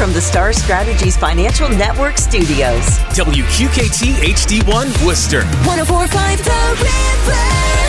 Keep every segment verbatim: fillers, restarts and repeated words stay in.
from the Star Strategies Financial Network studios. W Q K T H D one Worcester. one oh four point five The River.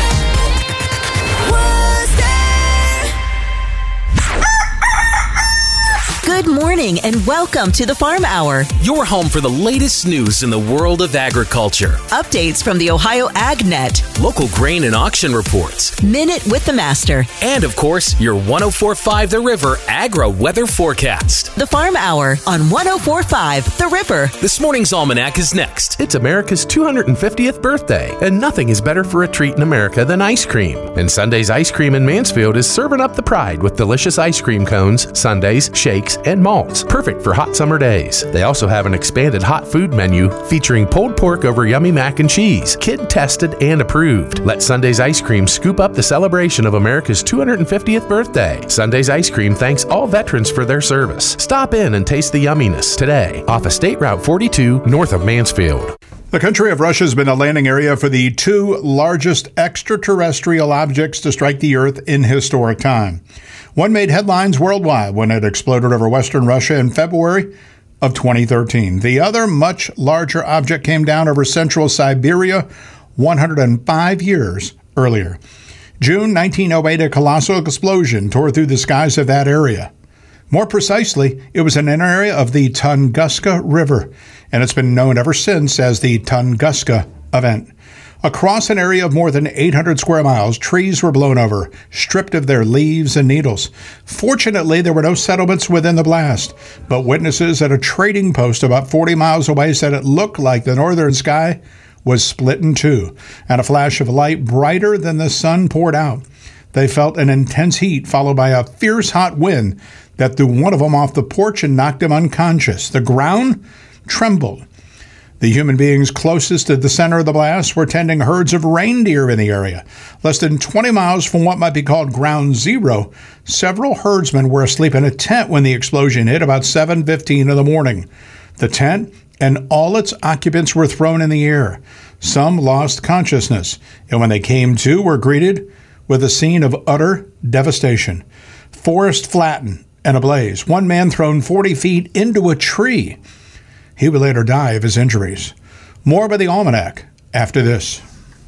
Good morning and welcome to the Farm Hour. Your home for the latest news in the world of agriculture. Updates from the Ohio AgNet. Local grain and auction reports. Minute with the Master. And of course, your one oh four point five The River Agro Weather Forecast. The Farm Hour on one oh four point five The River. This morning's Almanac is next. It's America's two hundred fiftieth birthday, and nothing is better for a treat in America than ice cream. And Sunday's Ice Cream in Mansfield is serving up the pride with delicious ice cream cones, sundaes, shakes, and malts, perfect for hot summer days. They also have an expanded hot food menu featuring pulled pork over yummy mac and cheese, kid tested and approved. Let Sunday's Ice Cream scoop up the celebration of America's two hundred fiftieth birthday. Sunday's Ice Cream thanks all veterans for their service. Stop in and taste the yumminess today off of State Route forty-two north of Mansfield. The country of Russia has been a landing area for the two largest extraterrestrial objects to strike the Earth in historic time. One made headlines worldwide when it exploded over western Russia in February of twenty thirteen. The other, much larger object came down over central Siberia one hundred five years earlier. June nineteen oh eight, a colossal explosion tore through the skies of that area. More precisely, it was in an area of the Tunguska River, and it's been known ever since as the Tunguska event. Across an area of more than eight hundred square miles, trees were blown over, stripped of their leaves and needles. Fortunately, there were no settlements within the blast, but witnesses at a trading post about forty miles away said it looked like the northern sky was split in two, and a flash of light brighter than the sun poured out. They felt an intense heat followed by a fierce hot wind that threw one of them off the porch and knocked him unconscious. The ground trembled. The human beings closest to the center of the blast were tending herds of reindeer in the area. Less than twenty miles from what might be called ground zero, several herdsmen were asleep in a tent when the explosion hit about seven fifteen in the morning. The tent and all its occupants were thrown in the air. Some lost consciousness, and when they came to, were greeted with a scene of utter devastation. Forest flattened and ablaze. One man thrown forty feet into a tree. He would later die of his injuries. More by the Almanac after this.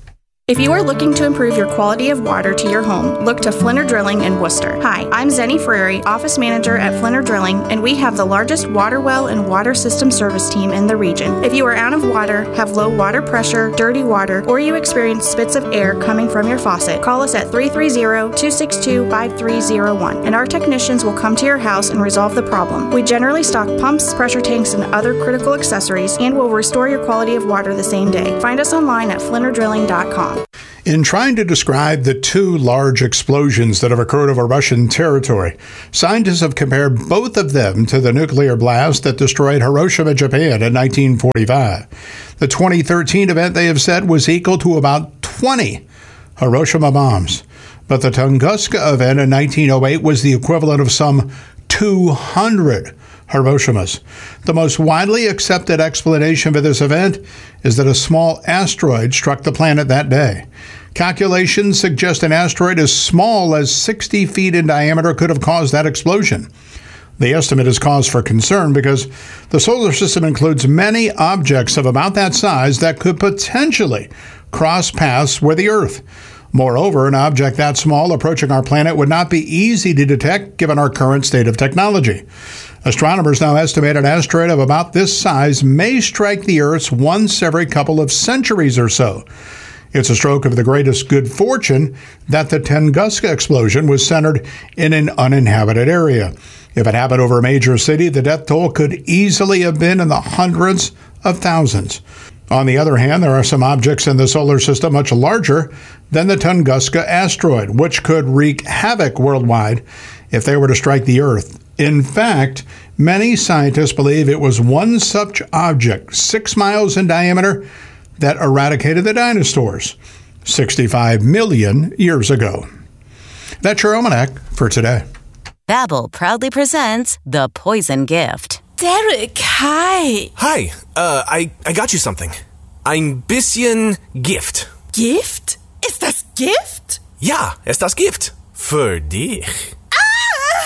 If you are looking to improve your quality of water to your home, look to Flinner Drilling in Worcester. Hi, I'm Zenny Frary, Office Manager at Flinner Drilling, and we have the largest water well and water system service team in the region. If you are out of water, have low water pressure, dirty water, or you experience spits of air coming from your faucet, call us at three three zero, two six two, five three zero one, and our technicians will come to your house and resolve the problem. We generally stock pumps, pressure tanks, and other critical accessories, and will restore your quality of water the same day. Find us online at flinner drilling dot com. In trying to describe the two large explosions that have occurred over Russian territory, scientists have compared both of them to the nuclear blast that destroyed Hiroshima, Japan in nineteen forty-five. The twenty thirteen event, they have said, was equal to about twenty Hiroshima bombs. But the Tunguska event in nineteen oh eight was the equivalent of some two hundred Hiroshimas. The most widely accepted explanation for this event is that a small asteroid struck the planet that day. Calculations suggest an asteroid as small as sixty feet in diameter could have caused that explosion. The estimate is cause for concern because the solar system includes many objects of about that size that could potentially cross paths with the Earth. Moreover, an object that small approaching our planet would not be easy to detect given our current state of technology. Astronomers now estimate an asteroid of about this size may strike the Earth once every couple of centuries or so. It's a stroke of the greatest good fortune that the Tunguska explosion was centered in an uninhabited area. If it happened over a major city, the death toll could easily have been in the hundreds of thousands. On the other hand, there are some objects in the solar system much larger than the Tunguska asteroid, which could wreak havoc worldwide if they were to strike the Earth. In fact, many scientists believe it was one such object, six miles in diameter, that eradicated the dinosaurs sixty-five million years ago. That's your Almanac for today. Babbel proudly presents The Poison Gift. Derek, hi. Hi, uh, I, I got you something. Ein bisschen Gift. Gift? Ist das Gift? Ja, ist das Gift. Für dich. Ah!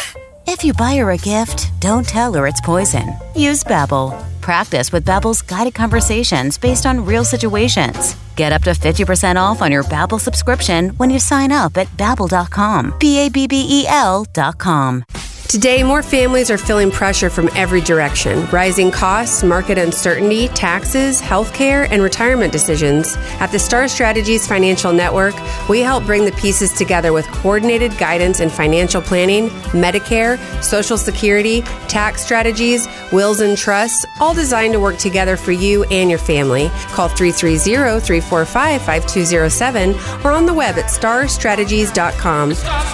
If you buy her a gift, don't tell her it's poison. Use Babbel. Practice with Babbel's guided conversations based on real situations. Get up to fifty percent off on your Babbel subscription when you sign up at babbel dot com. B A B B E L dot com. Today, more families are feeling pressure from every direction. Rising costs, market uncertainty, taxes, healthcare, and retirement decisions. At the Star Strategies Financial Network, we help bring the pieces together with coordinated guidance in financial planning, Medicare, Social Security, tax strategies, wills and trusts, all designed to work together for you and your family. Call three three zero, three four five, five two zero seven or on the web at star strategies dot com.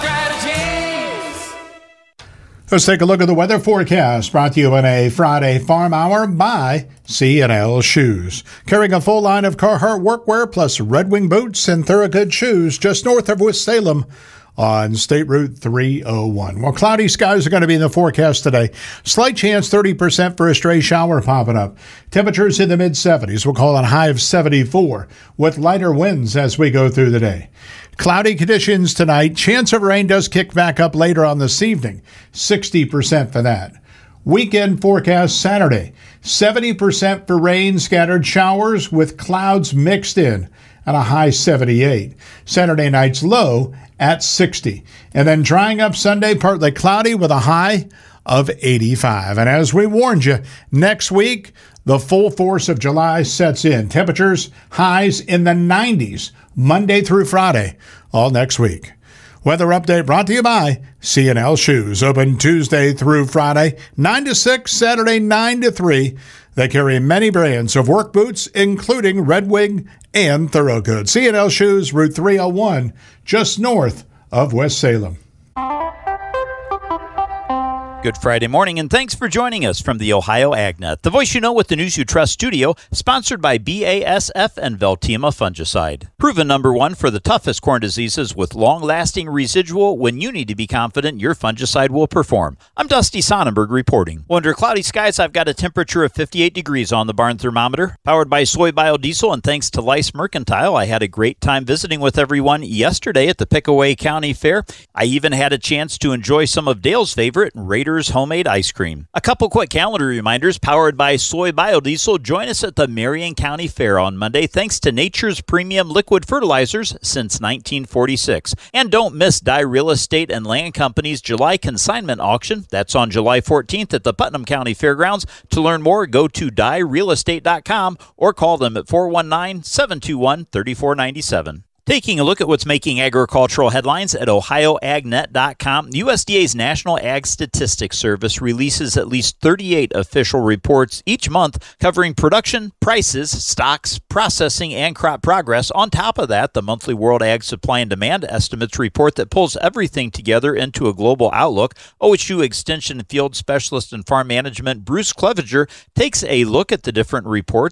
Let's take a look at the weather forecast brought to you on a Friday Farm Hour by C and L Shoes. Carrying a full line of Carhartt workwear plus Red Wing boots and Thorogood shoes just north of Winston-Salem on State Route three oh one. Well, cloudy skies are going to be in the forecast today. Slight chance, thirty percent for a stray shower popping up. Temperatures in the mid seventies. We'll call it a high of seventy-four with lighter winds as we go through the day. Cloudy conditions tonight. Chance of rain does kick back up later on this evening. sixty percent for that. Weekend forecast Saturday. seventy percent for rain, scattered showers with clouds mixed in at a high seventy-eight. Saturday night's low at sixty. And then drying up Sunday, partly cloudy with a high of eighty-five. And as we warned you, next week, the full force of July sets in. Temperatures, highs in the nineties, Monday through Friday, all next week. Weather update brought to you by C and L Shoes. Open Tuesday through Friday, nine to six, Saturday, nine to three. They carry many brands of work boots, including Red Wing and Thorogood. C and L Shoes, Route three oh one, just north of West Salem. Good Friday morning, and thanks for joining us from the Ohio AgNet, the voice you know with the news you trust studio, sponsored by B A S F and Veltima Fungicide. Proven number one for the toughest corn diseases with long-lasting residual when you need to be confident your fungicide will perform. I'm Dusty Sonnenberg reporting. Well, under cloudy skies, I've got a temperature of fifty-eight degrees on the barn thermometer. Powered by soy biodiesel, and thanks to Lice Mercantile, I had a great time visiting with everyone yesterday at the Pickaway County Fair. I even had a chance to enjoy some of Dale's favorite, Raiders homemade ice cream. A couple quick calendar reminders. Powered by soy biodiesel, join us at the Marion County Fair on Monday thanks to Nature's Premium Liquid Fertilizers since nineteen forty-six. And don't miss Dye Real Estate and Land Company's July consignment auction. That's on July fourteenth at the Putnam County Fairgrounds. To learn more, go to dye real estate dot com or call them at four one nine, seven two one, three four nine seven. Taking a look at what's making agricultural headlines at ohio ag net dot com, U S D A's National Ag Statistics Service releases at least thirty-eight official reports each month covering production, prices, stocks, processing, and crop progress. On top of that, the monthly World Ag Supply and Demand Estimates report that pulls everything together into a global outlook. O H U Extension Field Specialist in Farm Management Bruce Clevenger takes a look at the different reports